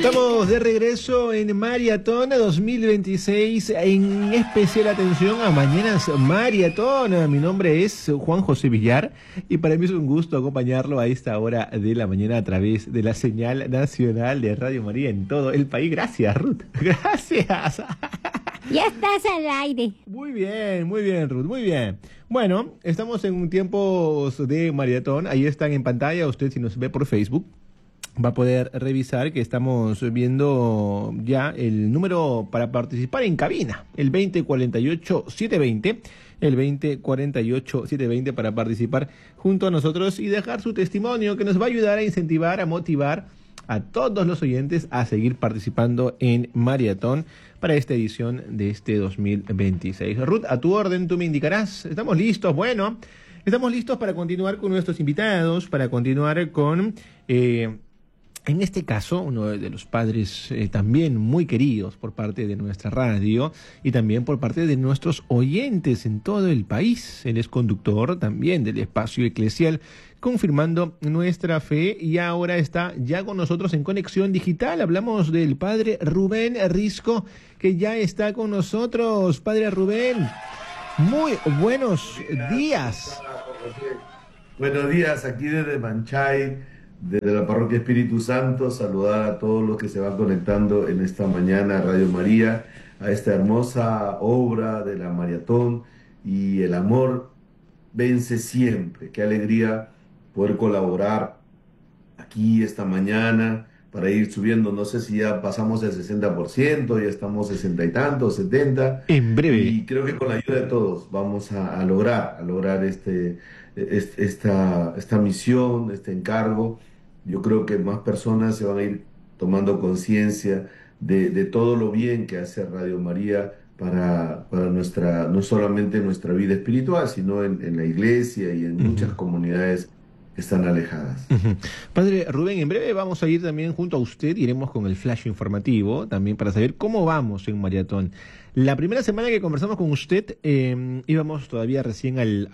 Estamos de regreso en Maratón 2026, en especial atención a Mañanas Maratón. Mi nombre es Juan José Villar y para mí es un gusto acompañarlo a esta hora de la mañana a través de la señal nacional de Radio María en todo el país. Gracias, Ruth. Gracias. Ya estás al aire. Muy bien, Ruth, muy bien. Bueno, estamos en un tiempo de maratón. Ahí están en pantalla, usted si nos ve por Facebook va a poder revisar que estamos viendo ya el número para participar en cabina, el 2048-720, el 2048-720 para participar junto a nosotros y dejar su testimonio que nos va a ayudar a incentivar, a motivar a todos los oyentes a seguir participando en Maratón para esta edición de este 2026. Ruth, a tu orden, tú me indicarás. ¿Estamos listos? Bueno, estamos listos para continuar con nuestros invitados, para continuar con... en este caso, uno de los padres también muy queridos por parte de nuestra radio y también por parte de nuestros oyentes en todo el país. Él es conductor también del espacio eclesial, confirmando nuestra fe y ahora está ya con nosotros en conexión digital. Hablamos del padre Rubén Risco, que ya está con nosotros. Padre Rubén, muy buenos días. Buenos días, aquí desde Manchay. Desde la Parroquia Espíritu Santo, saludar a todos los que se van conectando en esta mañana a Radio María, a esta hermosa obra de la maratón, y el amor vence siempre. Qué alegría poder colaborar aquí esta mañana para ir subiendo. No sé si ya pasamos el 60%, ya estamos 60 y tantos, 70. En breve. Y creo que con la ayuda de todos vamos a lograr esta misión, este encargo. Yo creo que más personas se van a ir tomando conciencia de todo lo bien que hace Radio María para nuestra, no solamente nuestra vida espiritual, sino en la iglesia y en muchas comunidades que están alejadas. Padre Rubén, en breve vamos a ir también junto a usted, iremos con el flash informativo también para saber cómo vamos en Maratón. La primera semana que conversamos con usted íbamos todavía recién al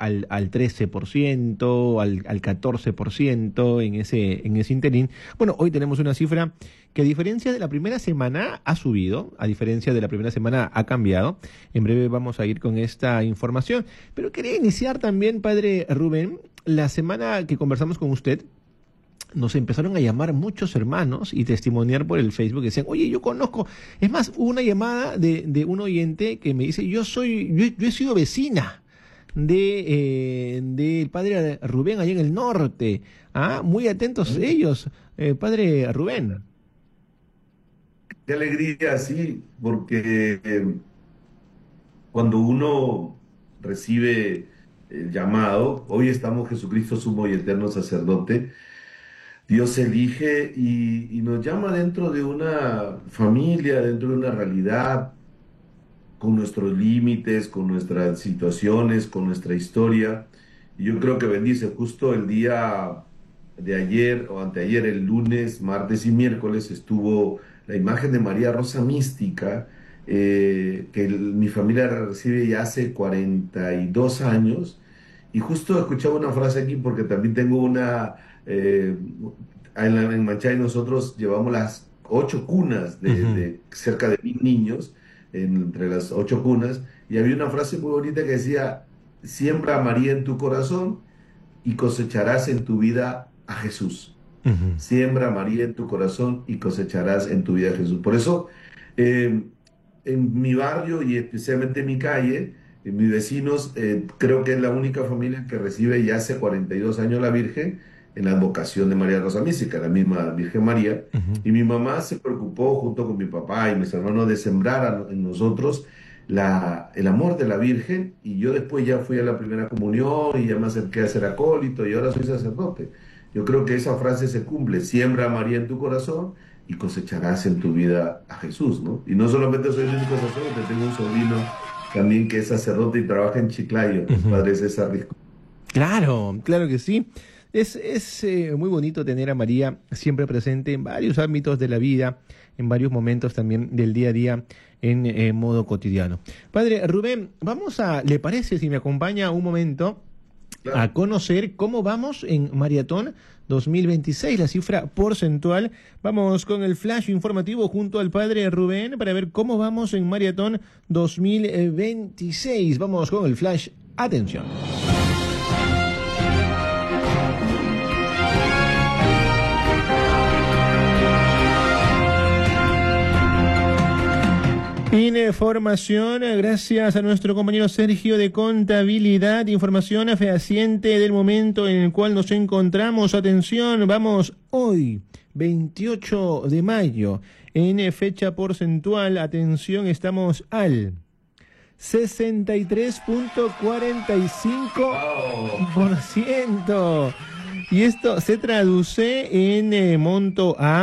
13%, al 14% en ese interín. Bueno, hoy tenemos una cifra que a diferencia de la primera semana ha subido, a diferencia de la primera semana ha cambiado. En breve vamos a ir con esta información. Pero quería iniciar también, Padre Rubén, la semana que conversamos con usted, nos empezaron a llamar muchos hermanos y testimoniar por el Facebook. Decían, oye, yo conozco. Es más, hubo una llamada de un oyente que me dice, yo he sido vecina del padre Rubén allá en el norte. Muy atentos ellos, padre Rubén. Qué alegría, sí, porque cuando uno recibe el llamado, hoy estamos Jesucristo sumo y eterno sacerdote, Dios elige y nos llama dentro de una familia, dentro de una realidad, con nuestros límites, con nuestras situaciones, con nuestra historia. Y yo creo que bendice justo el día de ayer o anteayer, el lunes, martes y miércoles, estuvo la imagen de María Rosa Mística, mi familia recibe ya hace 42 años. Y justo escuchaba una frase aquí porque también tengo una... en Manchay nosotros llevamos las 8 cunas de cerca de 1000 niños, entre las 8 cunas, y había una frase muy bonita que decía, siembra a María en tu corazón y cosecharás en tu vida a Jesús. Siembra a María en tu corazón y cosecharás en tu vida a Jesús. Por eso, en mi barrio y especialmente en mi calle, mis vecinos, creo que es la única familia que recibe ya hace 42 años la Virgen en la advocación de María Rosa Mística, la misma Virgen María. Y mi mamá se preocupó junto con mi papá y mis hermanos de sembrar en nosotros el amor de la Virgen, y yo después ya fui a la primera comunión y ya me acerqué a ser acólito y ahora soy sacerdote. Yo creo que esa frase se cumple, siembra a María en tu corazón y cosecharás en tu vida a Jesús, ¿no? Y no solamente soy el único sacerdote, tengo un sobrino también que es sacerdote y trabaja en Chiclayo, el padre César Risco. Claro que sí. Es muy bonito tener a María siempre presente en varios ámbitos de la vida, en varios momentos también del día a día, en modo cotidiano. Padre Rubén, ¿le parece si me acompaña un momento a conocer cómo vamos en Maratón 2026, la cifra porcentual. Vamos con el flash informativo junto al padre Rubén para ver cómo vamos en Maratón 2026. Vamos con el flash. Atención. Información, gracias a nuestro compañero Sergio de Contabilidad, información fehaciente del momento en el cual nos encontramos. Atención, vamos hoy, 28 de mayo, en fecha porcentual, atención, estamos al 63.45%. Y esto se traduce en monto a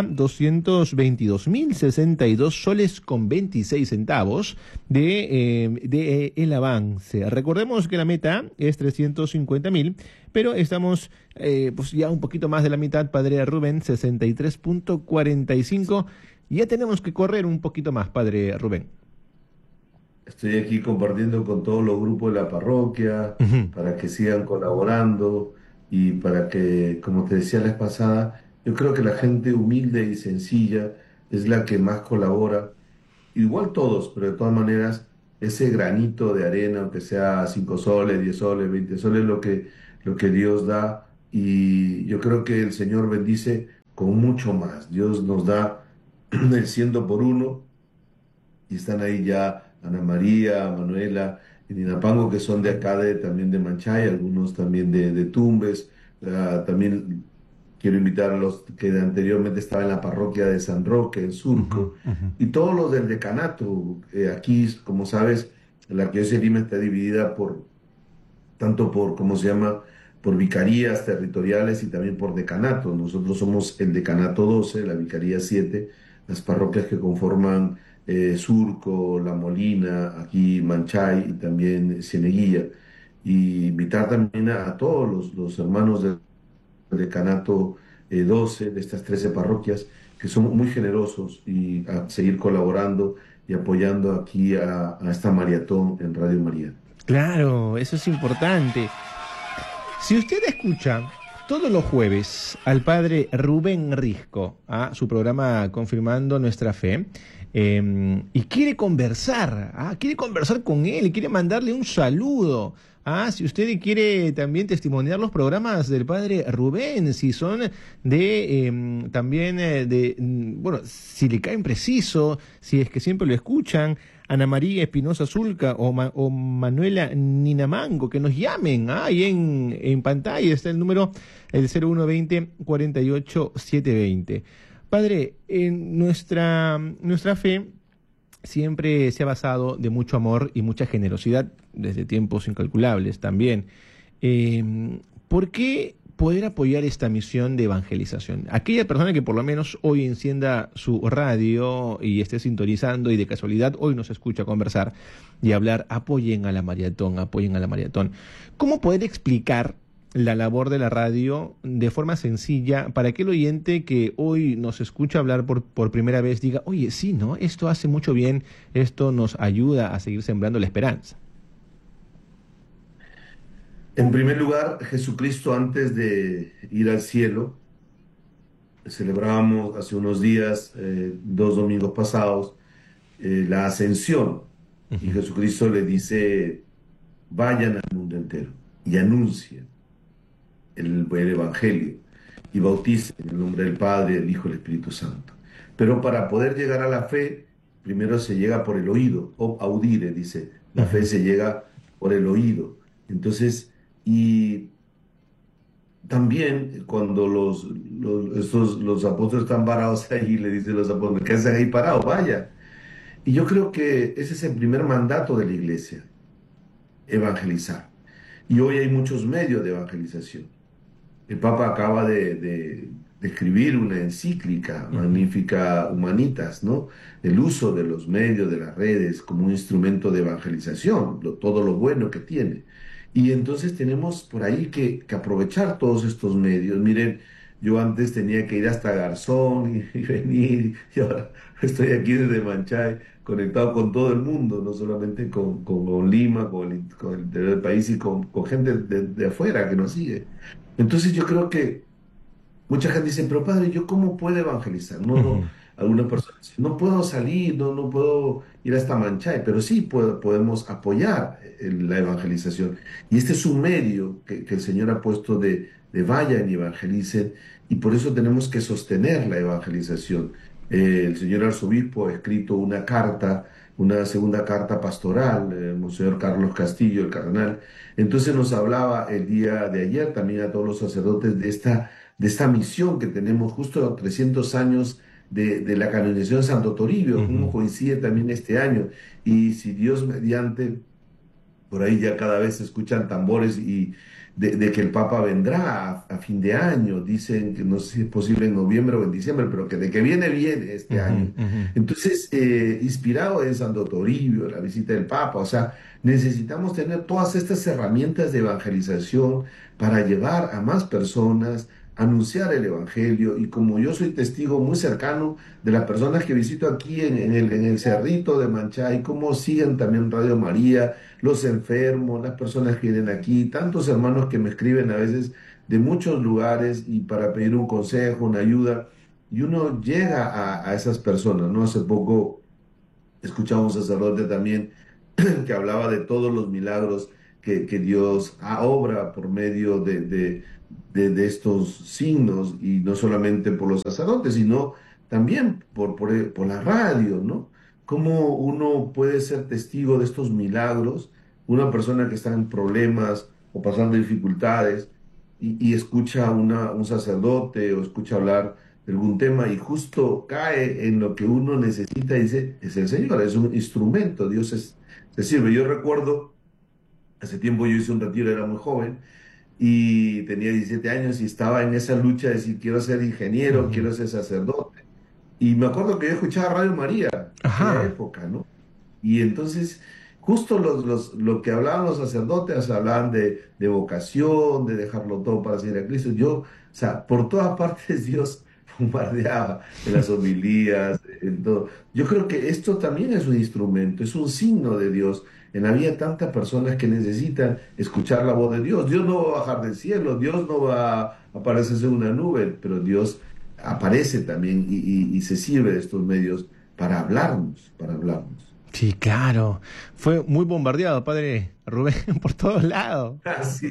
222.062 soles con 26 centavos de el avance. Recordemos que la meta es 350.000, pero estamos pues ya un poquito más de la mitad, padre Rubén, 63.45. Ya tenemos que correr un poquito más, padre Rubén. Estoy aquí compartiendo con todos los grupos de la parroquia para que sigan colaborando. Y para que, como te decía la vez pasada, yo creo que la gente humilde y sencilla es la que más colabora. Igual todos, pero de todas maneras, ese granito de arena, aunque sea 5 soles, 10 soles, 20 soles, lo que Dios da. Y yo creo que el Señor bendice con mucho más. Dios nos da el 100 por uno. Y están ahí ya Ana María, Manuela y Ninapango, que son de acá, también de Manchay, algunos también de Tumbes. También quiero invitar a los que anteriormente estaban en la parroquia de San Roque, en Surco, y todos los del decanato. Aquí, como sabes, la arquidiócesis de Lima está dividida tanto por, ¿cómo se llama?, por vicarías territoriales y también por decanatos. Nosotros somos el decanato 12, la vicaría 7, las parroquias que conforman Surco, La Molina, aquí Manchay y también Cieneguilla. Y invitar también a todos los hermanos del decanato 12, de estas 13 parroquias, que son muy generosos, y a seguir colaborando y apoyando aquí a esta maratón en Radio María. Claro, eso es importante. Si usted escucha todos los jueves al padre Rubén Risco, a su programa Confirmando Nuestra Fe, y quiere conversar con él, quiere mandarle un saludo. Si usted quiere también testimoniar los programas del padre Rubén, si son bueno, si le caen preciso, si es que siempre lo escuchan, Ana María Espinosa Zulca o Manuela Ninamango, que nos llamen. Ahí en pantalla está el número, el 0120 48 720. Padre, nuestra fe siempre se ha basado de mucho amor y mucha generosidad desde tiempos incalculables también. ¿Por qué poder apoyar esta misión de evangelización? Aquella persona que por lo menos hoy encienda su radio y esté sintonizando y de casualidad hoy nos escucha conversar y hablar, apoyen a la maratón, apoyen a la maratón. ¿Cómo poder explicar la labor de la radio de forma sencilla para que el oyente que hoy nos escucha hablar por primera vez diga, oye, sí, ¿no? Esto hace mucho bien, esto nos ayuda a seguir sembrando la esperanza? En primer lugar, Jesucristo, antes de ir al cielo, celebrábamos hace unos días, 2 domingos pasados, la ascensión. Y Jesucristo le dice, vayan al mundo entero y anuncien el Evangelio y bauticen en el nombre del Padre, del Hijo y del Espíritu Santo. Pero para poder llegar a la fe, primero se llega por el oído, o audire, dice, la fe se llega por el oído. Entonces, y también cuando los apóstoles están parados ahí, le dicen los apóstoles, ¿qué hacen ahí parados? Vaya. Y yo creo que ese es el primer mandato de la iglesia, evangelizar. Y hoy hay muchos medios de evangelización. El Papa acaba de escribir una encíclica magnífica, Humanitas, ¿no? El uso de los medios, de las redes, como un instrumento de evangelización, todo lo bueno que tiene. Y entonces tenemos por ahí que aprovechar todos estos medios. Miren, Yo antes tenía que ir hasta Garzón y venir, y ahora estoy aquí desde Manchay, conectado con todo el mundo, no solamente con Lima, con el interior del país y con gente de afuera que nos sigue. Entonces yo creo que mucha gente dice, pero padre, ¿yo cómo puedo evangelizar? No, no, Ujú, algunas personas dicen, no puedo salir, no puedo ir hasta Manchay, pero sí podemos apoyar la evangelización. Y este es un medio que el Señor ha puesto de vayan y evangelicen, y por eso tenemos que sostener la evangelización. El señor arzobispo ha escrito una carta, una segunda carta pastoral, Monseñor Carlos Castillo, el cardenal. Entonces nos hablaba el día de ayer también a todos los sacerdotes de esta misión que tenemos justo a 300 años de la canonización de Santo Toribio, como ujú. coincide también este año. Y si Dios mediante, por ahí ya cada vez se escuchan tambores y de que el Papa vendrá a fin de año, dicen que no sé si es posible en noviembre o en diciembre, pero que de que viene, viene este Ujú, año. ujú. Entonces, inspirado en Santo Toribio, la visita del Papa, o sea, necesitamos tener todas estas herramientas de evangelización para llevar a más personas, anunciar el Evangelio, y como yo soy testigo muy cercano de las personas que visito aquí en el Cerrito de Manchay, cómo siguen también Radio María, los enfermos, las personas que vienen aquí, tantos hermanos que me escriben a veces de muchos lugares y para pedir un consejo, una ayuda, y uno llega a esas personas, ¿no? Hace poco escuchaba un sacerdote también que hablaba de todos los milagros que Dios obra por medio de estos signos, y no solamente por los sacerdotes, sino también por la radio, ¿no? Cómo uno puede ser testigo de estos milagros, una persona que está en problemas o pasando dificultades y escucha un sacerdote o escucha hablar de algún tema y justo cae en lo que uno necesita y dice, es el Señor, es un instrumento, se sirve. Yo recuerdo, hace tiempo yo hice un retiro, era muy joven y tenía 17 años y estaba en esa lucha de decir, quiero ser ingeniero, Ujú. quiero ser sacerdote. Y me acuerdo que yo escuchaba Radio María, aquella Ajá. época, ¿no? Y entonces, justo lo que hablaban los sacerdotes, hablaban de vocación, de dejarlo todo para seguir a Cristo. Yo, o sea, por todas partes Dios bombardeaba en las homilías, en todo. Yo creo que esto también es un instrumento, es un signo de Dios en la vida de tantas personas que necesitan escuchar la voz de Dios. Dios no va a bajar del cielo, Dios no va a aparecerse en una nube, pero Dios aparece también y se sirve de estos medios para hablarnos, para hablarnos. Sí, claro. Fue muy bombardeado, padre Rubén, por todos lados. Ah, sí,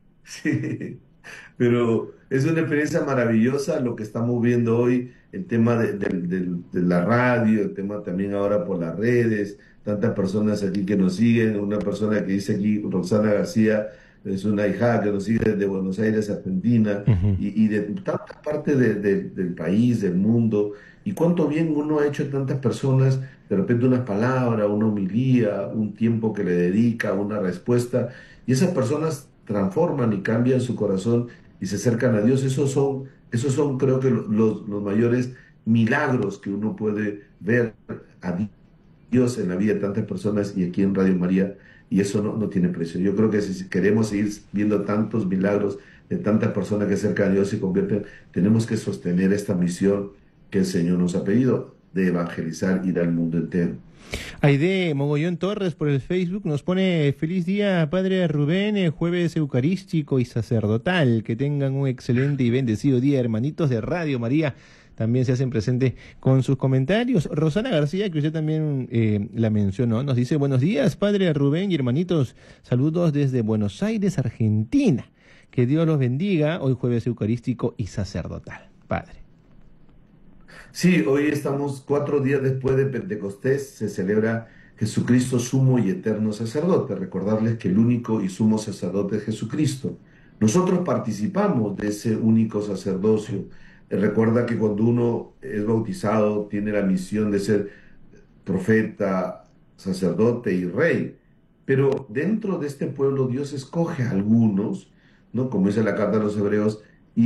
sí. Pero es una experiencia maravillosa lo que estamos viendo hoy, el tema de la radio, el tema también ahora por las redes, tantas personas aquí que nos siguen, una persona que dice aquí, Roxana García, es una hija que nos sigue desde Buenos Aires, Argentina, Ujú. y de tantas partes del país, del mundo, y cuánto bien uno ha hecho a tantas personas, de repente unas palabras, una homilía, un tiempo que le dedica, una respuesta, y esas personas transforman y cambian su corazón y se acercan a Dios. Esos son creo que los mayores milagros que uno puede ver a Dios en la vida de tantas personas y aquí en Radio María, y eso no tiene precio. Yo creo que si queremos seguir viendo tantos milagros de tantas personas que se acercan a Dios y se convierten, tenemos que sostener esta misión que el Señor nos ha pedido de evangelizar, ir al mundo entero. Aide Mogollón Torres por el Facebook nos pone feliz día, padre Rubén, jueves eucarístico y sacerdotal. Que tengan un excelente y bendecido día, hermanitos de Radio María. También se hacen presente con sus comentarios. Rosana García, que usted también la mencionó, nos dice buenos días, padre Rubén y hermanitos. Saludos desde Buenos Aires, Argentina. Que Dios los bendiga hoy jueves eucarístico y sacerdotal. Padre. Sí, hoy estamos 4 días después de Pentecostés, se celebra Jesucristo sumo y eterno sacerdote. Recordarles que el único y sumo sacerdote es Jesucristo. Nosotros participamos de ese único sacerdocio. Recuerda que cuando uno es bautizado tiene la misión de ser profeta, sacerdote y rey. Pero dentro de este pueblo Dios escoge a algunos, ¿no? Como dice la carta de los Hebreos,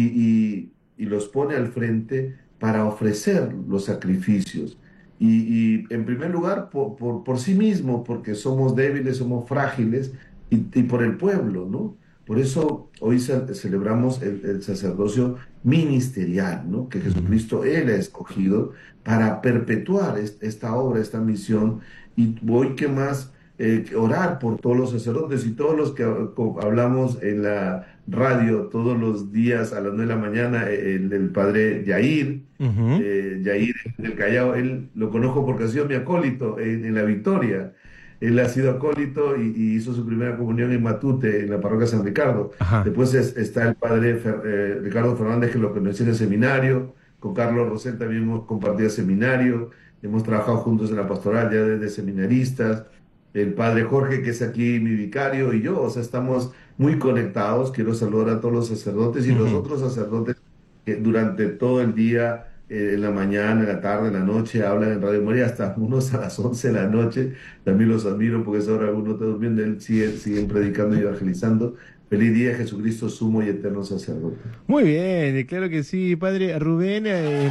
y los pone al frente para ofrecer los sacrificios. Y en primer lugar, por sí mismo, porque somos débiles, somos frágiles, y por el pueblo, ¿no? Por eso hoy celebramos el sacerdocio ministerial, ¿no? Que Jesucristo, Él ha escogido para perpetuar esta obra, esta misión. Y hoy, ¿qué más? Que orar por todos los sacerdotes y todos los que hablamos en la radio todos los días a las 9 de la mañana, el padre Yair, Ujú. Yair del Callao, él lo conozco porque ha sido mi acólito en La Victoria. Él ha sido acólito y hizo su primera comunión en Matute, en la parroquia San Ricardo. Ajá. Después está el padre Ricardo Fernández, que lo conocí en el seminario. Con Carlos Rosel también hemos compartido seminario. Hemos trabajado juntos en la pastoral ya desde seminaristas. El padre Jorge, que es aquí mi vicario, y yo. O sea, estamos muy conectados. Quiero saludar a todos los sacerdotes y los Ujú. otros sacerdotes que durante todo el día, en la mañana, en la tarde, en la noche, hablan en Radio María hasta unos a las 11 de la noche. También los admiro porque a esa hora alguno está durmiendo, él siguen predicando y evangelizando. Feliz día, Jesucristo, sumo y eterno sacerdote. Muy bien, claro que sí, padre Rubén.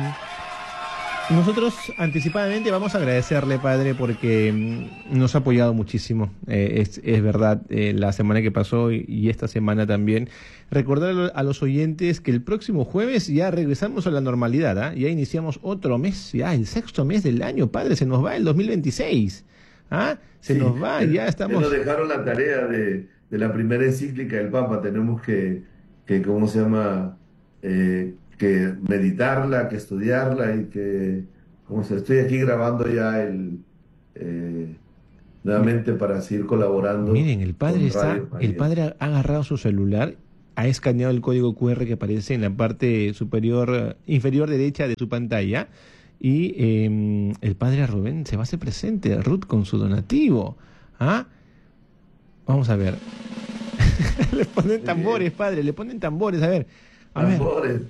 Nosotros anticipadamente vamos a agradecerle, padre, porque nos ha apoyado muchísimo. Es verdad, la semana que pasó y esta semana también. Recordar a los oyentes que el próximo jueves ya regresamos a la normalidad, ¿ah? Ya iniciamos otro mes, ya el sexto mes del año, padre, se nos va el 2026. ¿Ah? Se Sí, nos va, ya ya nos estamos. dejaron la tarea de la primera encíclica del Papa. Tenemos ¿cómo se llama? Que meditarla, que estudiarla y estoy aquí grabando ya eh, nuevamente para seguir colaborando Miren, con Radio el María. padre ha agarrado su celular, ha escaneado el código QR que aparece en la parte superior, inferior derecha de su pantalla, y el padre Rubén se va a hacer presente, Ruth, con su donativo. ¿Ah? Vamos a ver. Le ponen Muy bien. tambores, padre, le ponen tambores, a ver. A ver. Amores.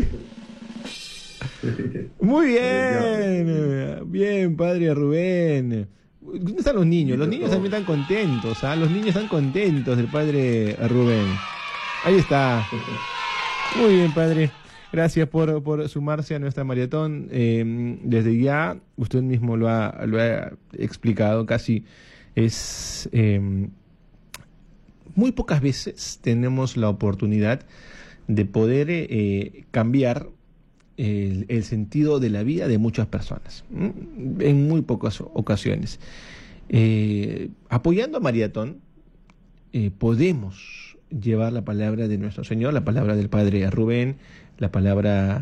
Muy Definitivamente. bien, bien, padre Rubén. ¿Dónde están los niños? Los Invito a niños también todos. están contentos, ¿ah? Los niños están contentos del padre Rubén. Ahí está. Muy bien, padre. Gracias por sumarse a nuestra maratón. Desde ya, usted mismo lo ha explicado, casi es... muy pocas veces tenemos la oportunidad de poder cambiar el sentido de la vida de muchas personas, en muy pocas ocasiones. Apoyando a Maratón, podemos llevar la palabra de nuestro Señor, la palabra del Padre Rubén, la palabra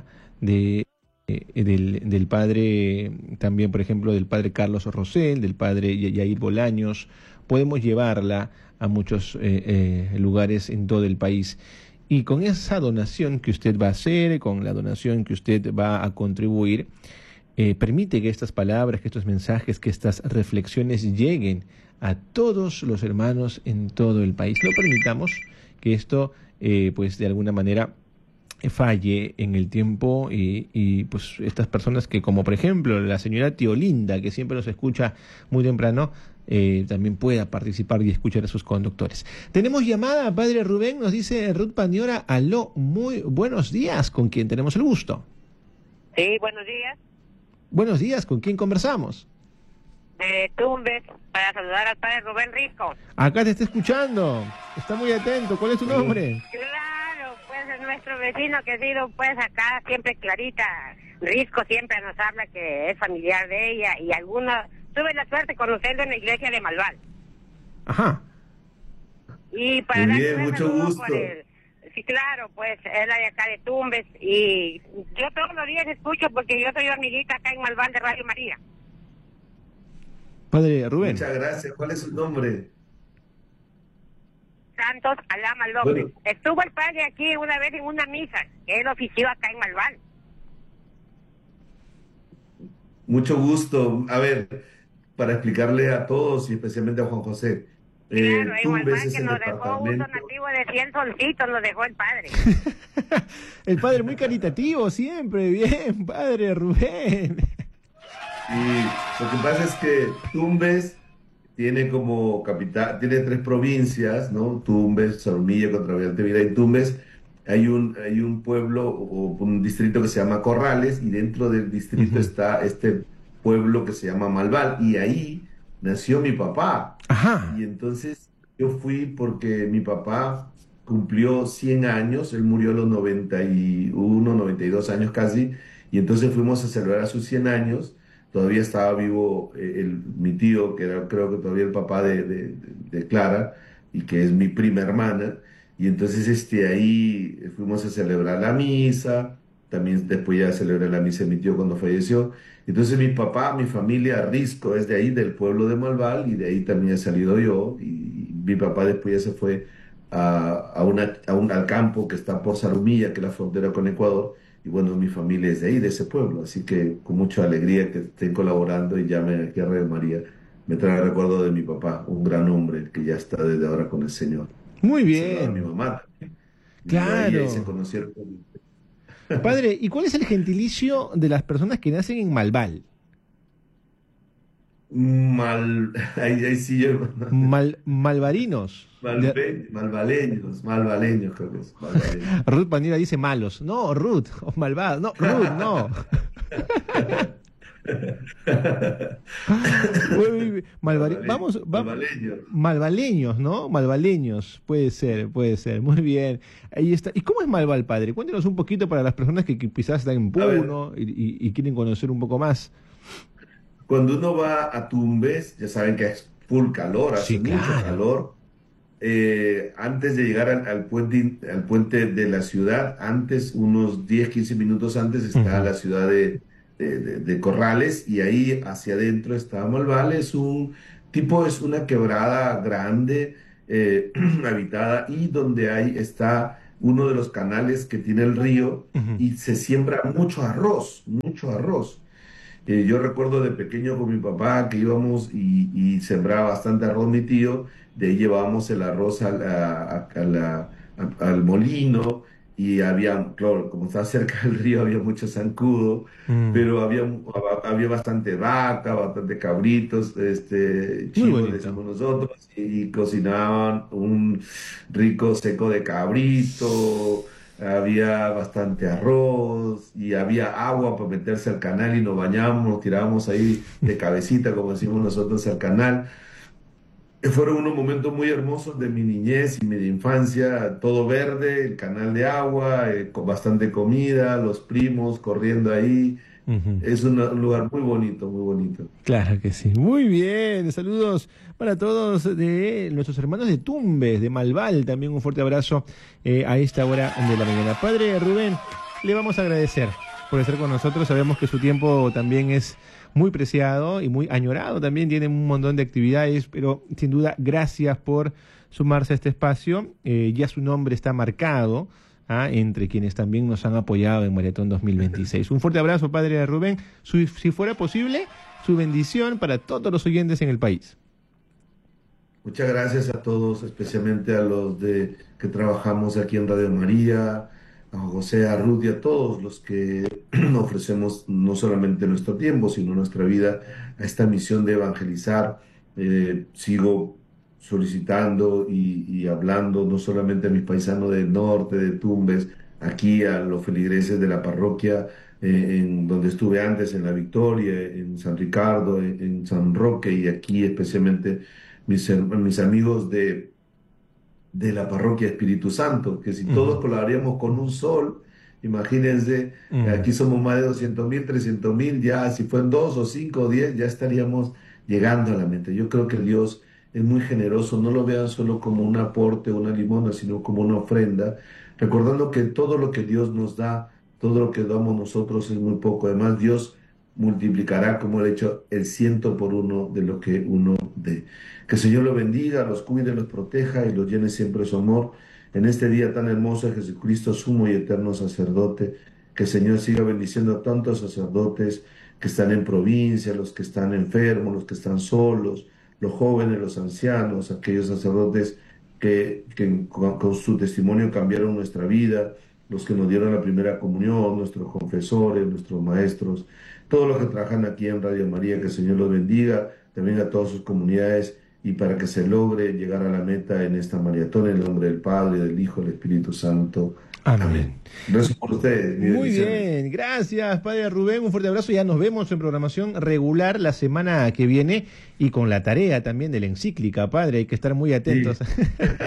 del Padre, también por ejemplo del Padre Carlos Rosell, del Padre Yair Bolaños. Podemos llevarla a muchos lugares en todo el país. Y con esa donación que usted va a hacer, con la donación que usted va a contribuir, permite que estas palabras, que estos mensajes, que estas reflexiones lleguen a todos los hermanos en todo el país. No permitamos que esto, pues de alguna manera, falle en el tiempo pues estas personas que, como por ejemplo la señora Teolinda, que siempre nos escucha muy temprano, también pueda participar y escuchar a sus conductores. Tenemos llamada, padre Rubén, nos dice Ruth Pandiora. Aló, muy buenos días, ¿con quién tenemos el gusto? Sí, buenos días. Buenos días, ¿con quién conversamos? De Tumbes, para saludar al padre Rubén Risco. Acá te está escuchando, está muy atento. ¿Cuál es tu nombre? Claro, pues es nuestro vecino que ha sido, pues acá siempre Clarita Risco siempre nos habla que es familiar de ella y alguna... Tuve la suerte de conocerlo en la iglesia de Malval. Ajá. Y para Muy darle bien, un mucho saludo gusto. por el... Sí, claro, pues él es de acá de Tumbes y yo todos los días escucho porque yo soy amiguita acá en Malval de Radio María. Padre Rubén. Muchas gracias. ¿Cuál es su nombre? Santos Alama López. Bueno. Estuvo el padre aquí una vez en una misa, que él ofició acá en Malval. Mucho gusto. A ver, para explicarle a todos y especialmente a Juan José, Claro, en Tumbes Malval es que el nos dejó un departamento. donativo de 100 solcitos, nos dejó el padre. El padre muy caritativo siempre. Bien, padre Rubén. Y lo que pasa es que Tumbes tiene como capital, tiene tres provincias, ¿no? Tumbes, Solomilla, Contravialtevira y Tumbes. Hay un pueblo o un distrito que se llama Corrales y dentro del distrito está este pueblo que se llama Malval y ahí nació mi papá. Ajá. Y entonces yo fui porque mi papá cumplió 100 años, él murió a los 91, 92 años casi, y entonces fuimos a celebrar sus 100 años. Todavía estaba vivo mi tío, que era creo que todavía el papá de Clara, y que es mi prima hermana, y entonces ahí fuimos a celebrar la misa, también después ya celebré la misa de mi tío cuando falleció. Entonces mi papá, mi familia, Risco, es de ahí, del pueblo de Malval, y de ahí también he salido yo, y mi papá después ya se fue al campo que está por Zarumilla, que es la frontera con Ecuador, y bueno, mi familia es de ahí, de ese pueblo, así que con mucha alegría que estén colaborando y llamen aquí a Radio María, me trae el recuerdo de mi papá, un gran hombre que ya está desde ahora con el Señor. Muy Saluda a mi bien, mamá también. Y ahí se claro. conocieron. Padre, ¿y cuál es el gentilicio de las personas que nacen en Malval? Ahí sí yo. Malvarinos. Malvaleños creo que es, malvaleños. Ruth Panira dice malos. No, Ruth, o malvado. No, Ruth, no. Malvaleños. Malvaleños, ¿no? Malvaleños, puede ser, muy bien. Ahí está. ¿Y cómo es Malval, padre? Cuéntenos un poquito para las personas que quizás están en A ver, Puno y quieren conocer un poco más. cuando uno va a Tumbes, ya saben que es full calor, hace Sí, mucho claro. calor. Antes de llegar al puente de la ciudad, antes, unos 10 15 minutos antes, está Ujú, la ciudad de Corrales, y ahí hacia adentro está Malval. Es una quebrada grande, habitada, y donde está uno de los canales que tiene el río, ujú. y se siembra mucho arroz, mucho arroz. Yo recuerdo de pequeño con mi papá que íbamos y sembraba bastante arroz mi tío, de ahí llevábamos el arroz al molino, y había, claro, como estaba cerca del río, había mucho zancudo, Mm, pero había bastante vaca, bastante cabritos, muy chivos bonito. decimos nosotros, y cocinaban un rico seco de cabrito. Había bastante arroz y había agua para meterse al canal, y nos bañábamos, nos tirábamos ahí de cabecita, como decimos nosotros, al canal. Fueron unos momentos muy hermosos de mi niñez y mi infancia, todo verde, el canal de agua, con bastante comida, los primos corriendo ahí. Ujú. Es un lugar muy bonito, muy bonito. Claro que sí. Muy bien. Saludos para todos de nuestros hermanos de Tumbes, de Malval. También un fuerte abrazo a esta hora de la mañana. Padre Rubén, le vamos a agradecer por estar con nosotros. Sabemos que su tiempo también es muy preciado y muy añorado. También tiene un montón de actividades, pero sin duda, gracias por sumarse a este espacio. Ya su nombre está marcado, entre quienes también nos han apoyado en Maratón 2026. Un fuerte abrazo, padre Rubén. Si fuera posible, su bendición para todos los oyentes en el país. Muchas gracias a todos, especialmente a los que trabajamos aquí en Radio María, a José, a Ruth y a todos los que ofrecemos no solamente nuestro tiempo, sino nuestra vida a esta misión de evangelizar. Sigo solicitando y hablando no solamente a mis paisanos del norte, de Tumbes, aquí a los feligreses de la parroquia, en donde estuve antes, en La Victoria, en San Ricardo, en San Roque, y aquí especialmente mis amigos de la parroquia Espíritu Santo, que si todos Ujú. colaboraríamos con un sol, imagínense, Mm, aquí somos más de 200.000, 300.000, ya si fueran 2 o 5 o 10, ya estaríamos llegando a la meta. Yo creo que Dios es muy generoso, no lo vean solo como un aporte, una limosna, sino como una ofrenda, recordando que todo lo que Dios nos da, todo lo que damos nosotros es muy poco. Además, Dios multiplicará, como he dicho, el 100 por 1 de lo que uno dé. Que el Señor los bendiga, los cuide, los proteja y los llene siempre de su amor. En este día tan hermoso de Jesucristo, sumo y eterno sacerdote, que el Señor siga bendiciendo a tantos sacerdotes que están en provincia, los que están enfermos, los que están solos, los jóvenes, los ancianos, aquellos sacerdotes que con su testimonio cambiaron nuestra vida, los que nos dieron la primera comunión, nuestros confesores, nuestros maestros, todos los que trabajan aquí en Radio María, que el Señor los bendiga, también a todas sus comunidades, y para que se logre llegar a la meta en esta maratón, en el nombre del Padre, del Hijo, del Espíritu Santo. Amén. amén. Gracias por ustedes, mis Muy bendiciones. bien, gracias, padre Rubén. Un fuerte abrazo. Ya nos vemos en programación regular la semana que viene y con la tarea también de la encíclica, padre. Hay que estar muy Sí, atentos.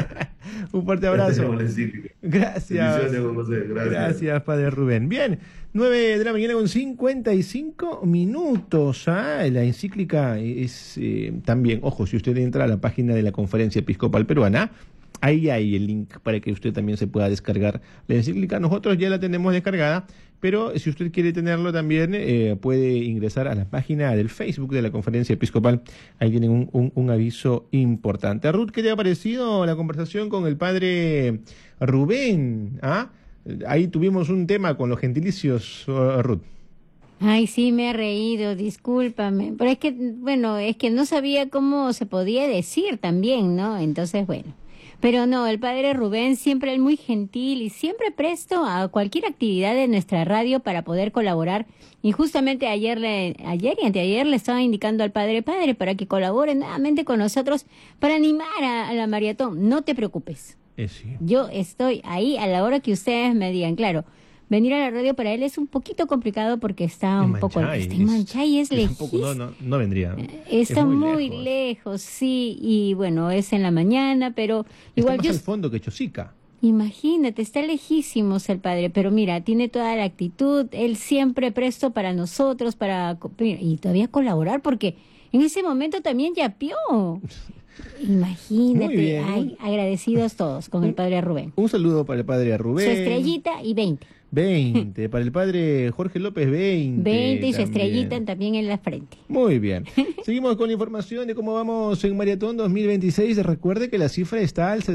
Un fuerte Ya abrazo. tenemos la encíclica. Gracias. Bendiciones, Juan José. Gracias. Gracias, padre Rubén. Bien, 9 de la mañana con 55 minutos. La encíclica es también, ojo, si usted entra a la página de la Conferencia Episcopal Peruana, ahí hay el link para que usted también se pueda descargar la encíclica. Nosotros ya la tenemos descargada, pero si usted quiere tenerlo también, puede ingresar a la página del Facebook de la Conferencia Episcopal. Ahí tienen un aviso importante. Ruth, ¿qué te ha parecido la conversación con el padre Rubén? Ahí tuvimos un tema con los gentilicios, Ruth. Ay, sí, me he reído, discúlpame. Pero es que, bueno, es que no sabía cómo se podía decir también, ¿no? Entonces, bueno. Pero no, el padre Rubén siempre es muy gentil y siempre presto a cualquier actividad de nuestra radio para poder colaborar. Y justamente ayer y anteayer le estaba indicando al padre para que colabore nuevamente con nosotros para animar a la maratón. No te preocupes. Sí. Yo estoy ahí a la hora que ustedes me digan. Claro, venir a la radio para él es un poquito complicado porque está un poco... Está en Manchay, es lejísimo. No vendría. Está muy lejos, sí, y bueno, es en la mañana, pero igual está más al fondo que Chosica. Imagínate, está lejísimos el padre, pero mira, tiene toda la actitud, él siempre presto para nosotros, y todavía colaborar, porque en ese momento también yapió. Imagínate, ay, agradecidos todos con el padre Rubén. Un saludo para el padre Rubén. Su estrellita y 20. 20, para el padre Jorge López, 20. 20 y su estrellita también en la frente. Muy bien. Seguimos con la información de cómo vamos en Maratón 2026. Recuerde que la cifra está al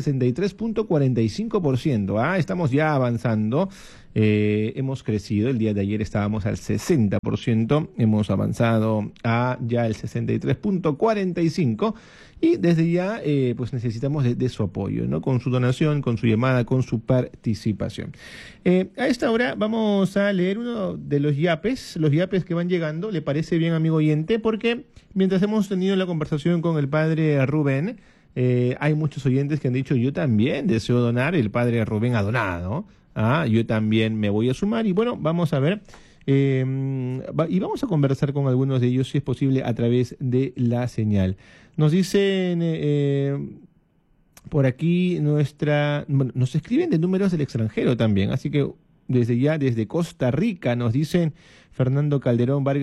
63.45%. Estamos ya avanzando. Hemos crecido. El día de ayer estábamos al 60%. Hemos avanzado a ya el 63.45%. Y desde ya, pues necesitamos de su apoyo, ¿no? Con su donación, con su llamada, con su participación. A esta hora vamos a leer uno de los yapes que van llegando. ¿Le parece bien, amigo oyente? Porque mientras hemos tenido la conversación con el padre Rubén, hay muchos oyentes que han dicho, yo también deseo donar. El padre Rubén ha donado. Yo también me voy a sumar. Y bueno, vamos a ver. Y vamos a conversar con algunos de ellos, si es posible, a través de la señal. Nos dicen por aquí nos escriben de números del extranjero también, así que desde Costa Rica nos dicen Fernando Calderón Vargas.